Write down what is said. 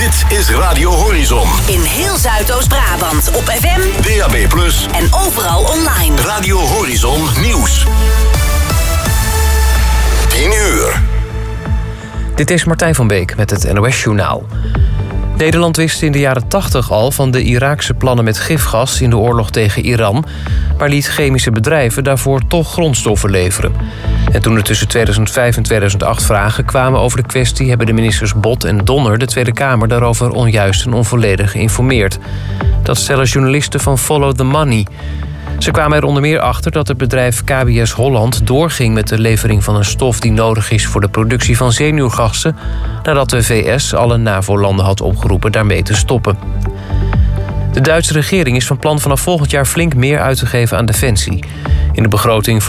Dit is Radio Horizon. In heel Zuidoost-Brabant op FM, DAB+, en overal online. Radio Horizon Nieuws. 10 uur. Dit is Martijn van Beek met het NOS-journaal. Nederland wist in de jaren 80 al van de Iraakse plannen met gifgas in de oorlog tegen Iran, maar liet chemische bedrijven daarvoor toch grondstoffen leveren. En toen er tussen 2005 en 2008 vragen kwamen over de kwestie, hebben de ministers Bot en Donner de Tweede Kamer daarover onjuist en onvolledig geïnformeerd. Dat stellen journalisten van Follow the Money. Ze kwamen er onder meer achter dat het bedrijf KBS Holland doorging met de levering van een stof die nodig is voor de productie van zenuwgassen, nadat de VS alle NAVO-landen had opgeroepen daarmee te stoppen. De Duitse regering is van plan vanaf volgend jaar flink meer uit te geven aan defensie. In de begroting